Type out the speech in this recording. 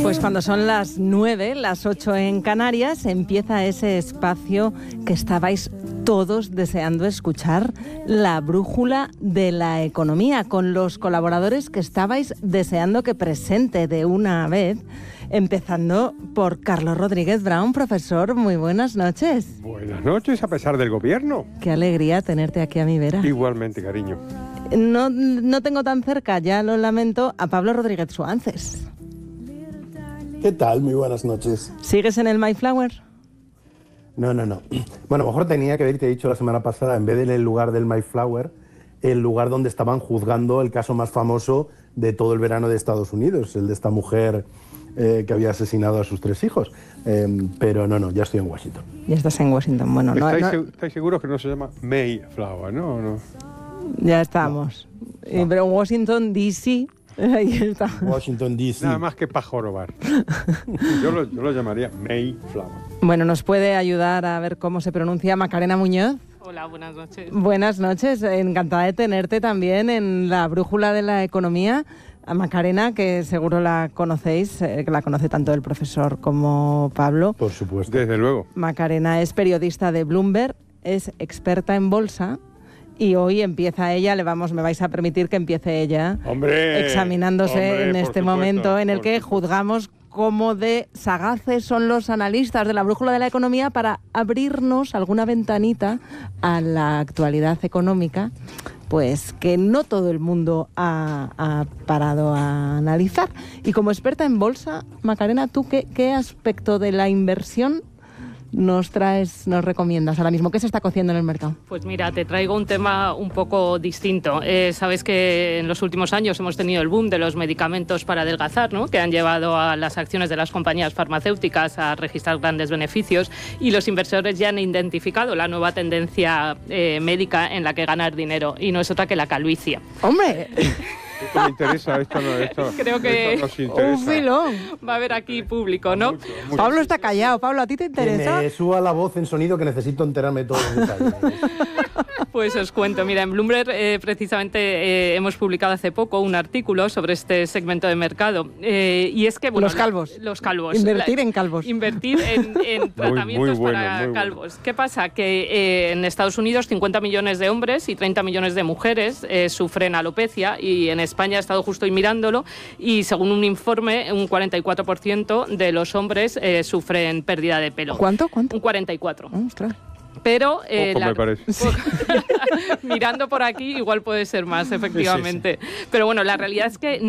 Pues cuando son las 9, las 8 en Canarias, empieza ese espacio que estabais todos deseando escuchar, la brújula de la economía, con los colaboradores que estabais deseando que presente de una vez, empezando por Carlos Rodríguez Brown. Profesor, muy buenas noches. Buenas noches, a pesar del gobierno. Qué alegría tenerte aquí a mi vera. Igualmente, cariño. No tengo tan cerca, ya lo lamento, a Pablo Rodríguez Suárez. ¿Qué tal? Muy buenas noches. ¿Sigues en el Mayflower? No. Bueno, mejor tenía que haberte dicho la semana pasada, en vez de en el lugar del Mayflower, el lugar donde estaban juzgando el caso más famoso de todo el verano de Estados Unidos, el de esta mujer que había asesinado a sus 3 hijos. Pero no, ya estoy en Washington. Ya estás en Washington. Bueno, ¿Estáis seguros que no se llama Mayflower, no? Ya estamos. No. Pero Washington, D.C., ahí está. Washington, D.C. Nada más que para jorobar. Yo lo llamaría Mayflower. Bueno, ¿nos puede ayudar a ver cómo se pronuncia Macarena Muñoz? Hola, buenas noches. Buenas noches, encantada de tenerte también en la brújula de la economía. A Macarena, que seguro la conocéis, que la conoce tanto el profesor como Pablo. Por supuesto. Desde luego. Macarena es periodista de Bloomberg, es experta en bolsa. Y hoy empieza ella, me vais a permitir que empiece ella, examinándose en este momento en el que juzgamos cómo de sagaces son los analistas de la brújula de la economía para abrirnos alguna ventanita a la actualidad económica, pues que no todo el mundo ha parado a analizar. Y como experta en bolsa, Macarena, ¿tú qué aspecto de la inversión nos recomiendas ahora mismo? ¿Qué se está cociendo en el mercado? Pues mira, te traigo un tema un poco distinto. Sabes que en los últimos años hemos tenido el boom de los medicamentos para adelgazar, ¿no? Que han llevado a las acciones de las compañías farmacéuticas a registrar grandes beneficios, y los inversores ya han identificado la nueva tendencia médica en la que ganar dinero, y no es otra que la calvicie. ¡Hombre! Esto me interesa, esto creo que esto nos interesa. Un filón. Va a haber aquí público, ¿no? Mucho. Pablo está callado. Pablo, ¿a ti te interesa? Que me suba la voz en sonido, que necesito enterarme de todos los detalles. Pues os cuento, mira, en Bloomberg precisamente hemos publicado hace poco un artículo sobre este segmento de mercado, y es que... Bueno, los calvos. Invertir en calvos. Invertir en tratamientos para calvos. ¿Qué pasa? Que en Estados Unidos 50 millones de hombres y 30 millones de mujeres sufren alopecia, y en España he estado justo hoy mirándolo, y según un informe, un 44% de los hombres sufren pérdida de pelo. ¿Cuánto? Un 44%. Ostras. Pero me parece. Mirando por aquí igual puede ser más, efectivamente. Sí. Pero bueno, la realidad es que